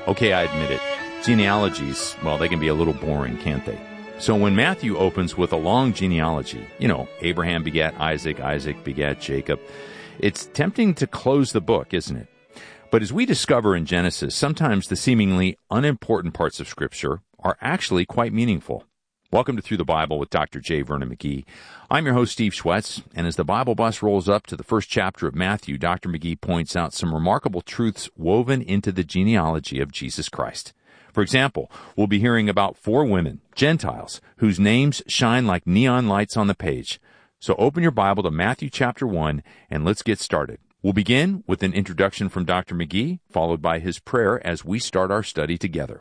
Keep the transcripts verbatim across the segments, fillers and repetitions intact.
Okay, I admit it. Genealogies, well, they can be a little boring, can't they? So when Matthew opens with a long genealogy, you know, Abraham begat Isaac, Isaac begat Jacob, it's tempting to close the book, isn't it? But as we discover in Genesis, sometimes the seemingly unimportant parts of Scripture are actually quite meaningful. Welcome to Through the Bible with Doctor J. Vernon McGee. I'm your host, Steve Schwetz, and as the Bible bus rolls up to the first chapter of Matthew, Doctor McGee points out some remarkable truths woven into the genealogy of Jesus Christ. For example, we'll be hearing about four women, Gentiles, whose names shine like neon lights on the page. So open your Bible to Matthew chapter one, and let's get started. We'll begin with an introduction from Doctor McGee, followed by his prayer as we start our study together.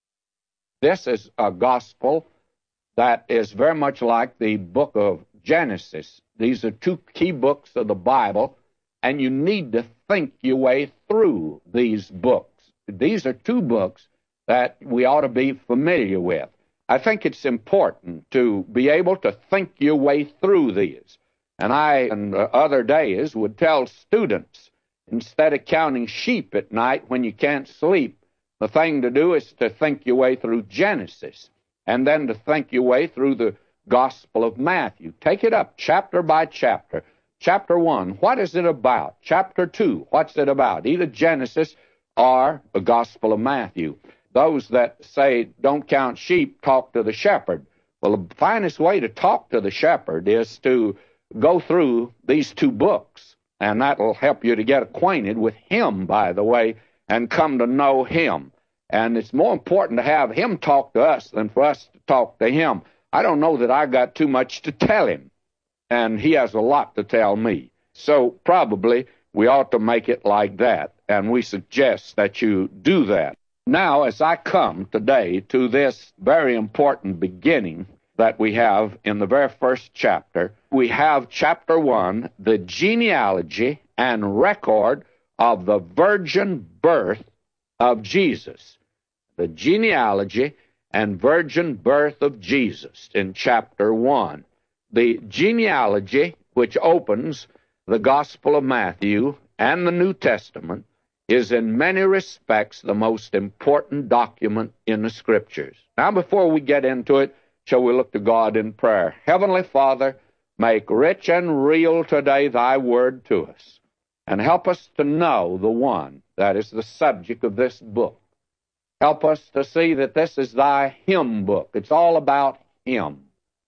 This is a gospel that is very much like the book of Genesis. These are two key books of the Bible, and you need to think your way through these books. These are two books that we ought to be familiar with. I think it's important to be able to think your way through these. And I, in other days, would tell students, instead of counting sheep at night when you can't sleep, the thing to do is to think your way through Genesis, and then to think your way through the Gospel of Matthew. Take it up chapter by chapter. Chapter one, what is it about? Chapter two, what's it about? Either Genesis or the Gospel of Matthew. Those that say, don't count sheep, talk to the shepherd. Well, the finest way to talk to the shepherd is to go through these two books, and that'll help you to get acquainted with him, by the way, and come to know him. And it's more important to have him talk to us than for us to talk to him. I don't know that I got too much to tell him, and he has a lot to tell me. So probably we ought to make it like that, and we suggest that you do that. Now, as I come today to this very important beginning that we have in the very first chapter, we have chapter one, the genealogy and record of the virgin birth of Jesus. The genealogy and virgin birth of Jesus in chapter one. The genealogy, which opens the Gospel of Matthew and the New Testament, is in many respects the most important document in the Scriptures. Now, before we get into it, shall we look to God in prayer? Heavenly Father, make rich and real today thy word to us, and help us to know the one that is the subject of this book. Help us to see that this is thy hymn book. It's all about him.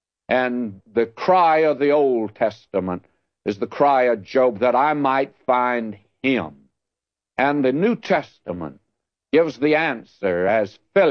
And the cry of the Old Testament is the cry of Job, that I might find him. And the New Testament gives the answer as Philip